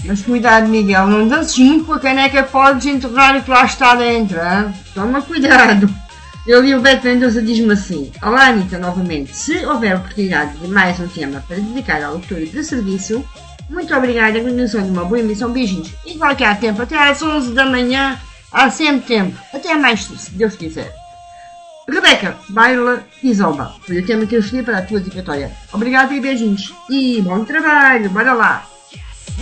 Mas cuidado, Miguel, não dances muito com a caneca, podes enterrar o que lá está dentro, hein? Toma cuidado. Eu e o Beto Mendoza diz-me assim: olá, Anitta, novamente. Se houver oportunidade de mais um tema para dedicar à leitura de serviço, muito obrigada, continuação de uma boa emissão, beijinhos. E qualquer tempo, até às 11 da manhã, há sempre tempo. Até mais, se Deus quiser. Rebeca, baila e zomba. Foi o tema que eu escolhi para a tua dedicatória. Obrigada e beijinhos. E bom trabalho, bora lá.